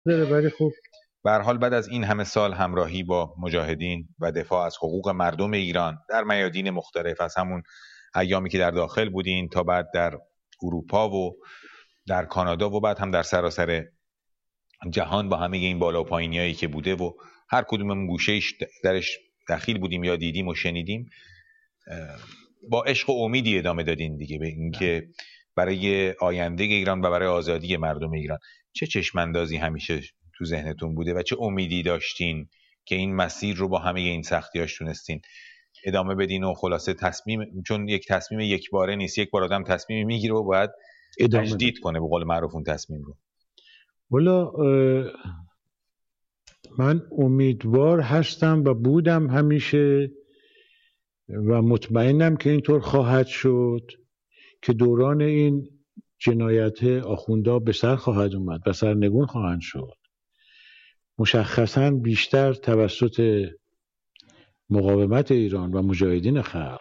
ولی خوب به هر حال بعد از این همه سال همراهی با مجاهدین و دفاع از حقوق مردم ایران در میادین مختلف، از همون ایامی که در داخل بودین تا بعد در اروپا و در کانادا و بعد هم در سراسر جهان، با همه این بالا و پایینیایی که بوده و هر کدوممون گوشه‌ایش درش دخیل بودیم یا دیدیم و شنیدیم، با عشق و امیدی ادامه دادین دیگه به اینکه برای آینده ایران و برای آزادی مردم ایران. چه چشماندازی همیشه تو ذهنتون بوده و چه امیدی داشتین که این مسیر رو با همه این سختیاش تونستین ادامه بدین؟ و خلاصه تصمیم، چون یک تصمیم یک باره نیست، یک بار آدم تصمیم میگیره و باید تجدید کنه به قول معروف اون تصمیم رو. والا من امیدوار هستم و بودم همیشه و مطمئنم که اینطور خواهد شد که دوران این جنایت آخوندا به سر خواهد اومد و سرنگون خواهند شد، مشخصاً بیشتر توسط مقاومت ایران و مجاهدین خلق،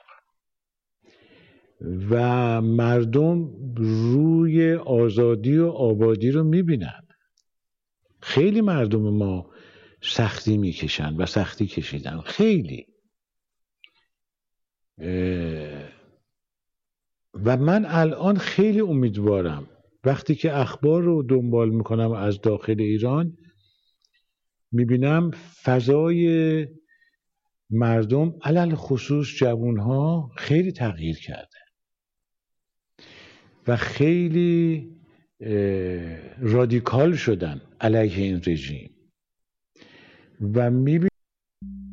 و مردم روی آزادی و آبادی رو میبینن. خیلی مردم ما سختی میکشن و سختی کشیدن خیلی، و من الان خیلی امیدوارم وقتی که اخبار رو دنبال میکنم از داخل ایران، میبینم فضای مردم علل خصوص جوانها خیلی تغییر کرده و خیلی رادیکال شدن علیه این رژیم و میبینم